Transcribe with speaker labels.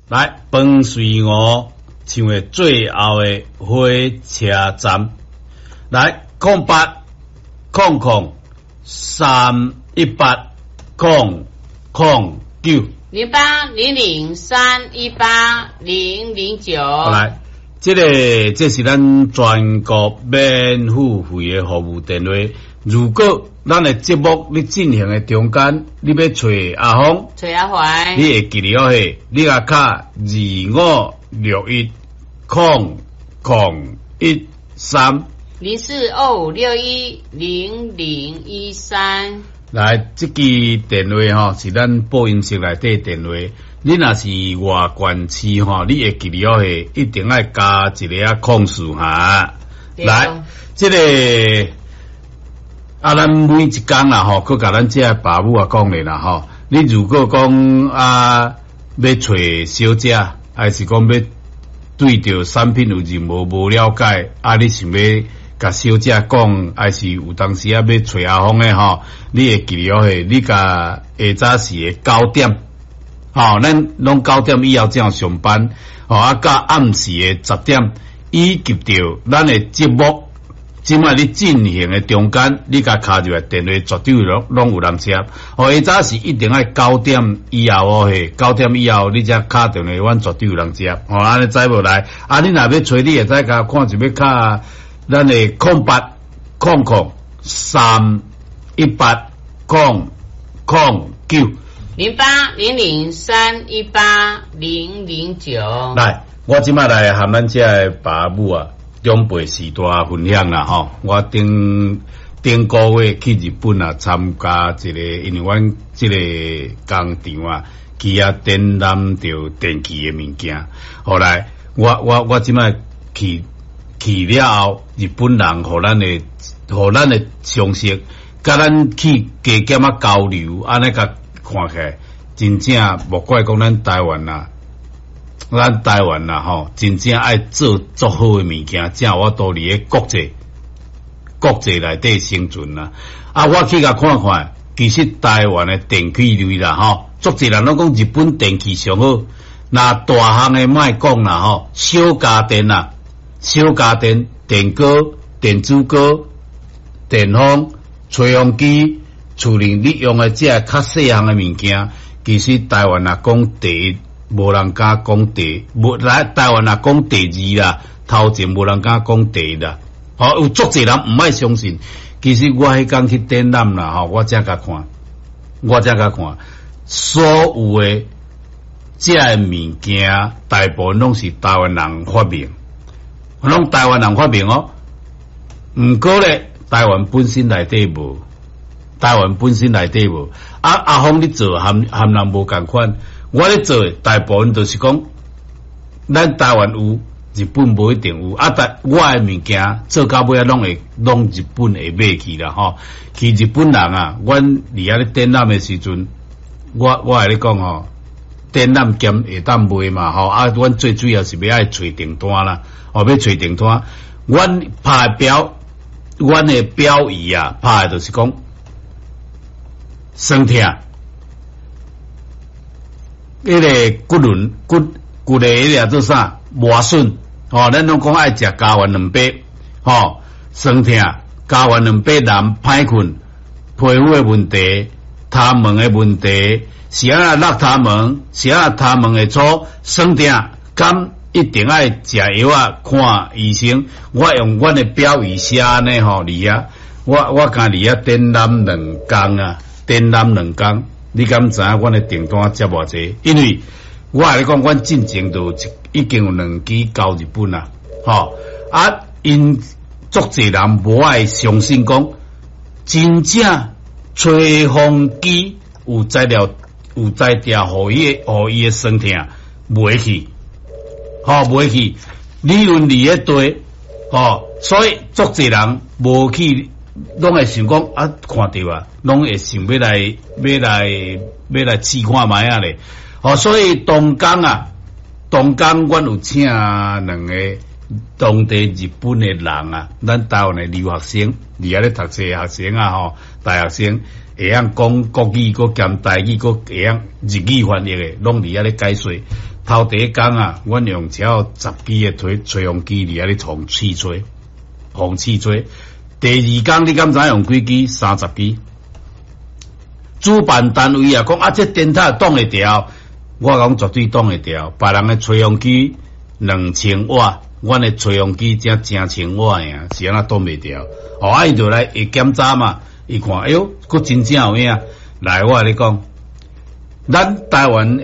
Speaker 1: 来，伴随我唱的最后的火车站。来0800318009。
Speaker 2: 0800318009。
Speaker 1: 来，这是咱全国免付费的服务电话。如果咱的节目你进行的中间，你要找阿峰、
Speaker 2: 找阿怀，
Speaker 1: 你会记得是，你啊卡25610013。
Speaker 2: 0425610013。
Speaker 1: 来，这支电话是咱播音室内底电话。你若是外县市你会记得是一定要加一个控数哈。来，这个咱每一天啦佮甲咱这爸母讲咧啦你如果讲要找小姐，还是讲要对着产品有任何无了解，你想要甲小姐讲，还是有当时要找阿峰的你会记得是，你甲下早时的9点，咱拢9点以后这样上班，到暗时的10点，以及着咱的节目。即摆你进行的中间，你甲卡入来电话绝对拢有人接。下早是一定要9点以后9点以后你才卡电话，阮绝对有人接。安尼知无来？你若要找你会使甲看一要卡咱的0800318009。
Speaker 2: 0800318009。
Speaker 1: 来，我即摆来含咱遮的爸母中辈时代分享啦我顶个月去日本参加一个，因为阮这个工厂去展览着电器的物件。后来我即摆去了后，日本人互咱的常识，甲咱去加减交流，安尼甲看起来，真正莫怪讲咱台湾真正爱做足好的物件，正我都伫咧国际内底生存啦。我去甲看看，其实台湾的电器类啦足侪人拢讲日本电器上好。那大项的莫讲啦小家电电锅、电子锅、电风、吹风机、厝里你用的这较细项的物件，其实台湾讲第一。无人敢讲第，来台湾讲第二啦，头前无人敢讲第一啦。有足侪人唔爱相信，其实我迄天去展览啦，我才甲看，所有的这物件，大部分拢是台湾人发明，拢台湾人发明毋过咧，台湾本身内底无，阿峰你做含人无共款。我咧做大部分都是讲，咱台湾有，日本无一定有。但我的物件做到尾拢日本会买去啦去日本人阮伫遐咧展览的时阵，我会咧讲展览兼会当卖嘛阮最主要是要爱找订单啦，要找订单。阮拍阮的标语拍的就是讲，酸痛。迄个骨的迄个做啥？磨损咱拢讲爱食加丸两百酸痛加丸两百难歹困，皮肤的问题、头毛的问题，是落头毛，是头毛会粗，酸痛敢一定爱食药看医生。我用阮的标语写呢伫遐，我家伫遐展览2工你敢知影阮的订单接偌济？因为我来讲，阮进前都已经有2支交日本啦，因足侪人无爱相信讲，真正吹风机有材料，互伊的酸痛袂去，理论理咧对，所以足侪人无去。拢会想讲看到拢会想要来试看卖咧。所以东港阮有请2个当地日本的人咱台湾的留学生，伫遐咧读册学生大学生会晓讲国语，搁兼台语，搁会晓日语翻译的，拢伫遐咧解说。 头第一工啊，阮用只有10支的吹风机伫遐咧冲气吹，风气吹。第二工你敢知用几支？30支。主办单位啊，讲啊，这电塔挡会掉，我讲绝对挡会掉。别人的吹风机2000瓦，阮的吹风机才1000千瓦呀，是安那挡袂掉。伊就来会检查嘛，伊看，哎哟，佫真正有影。来，我甲你讲，咱台湾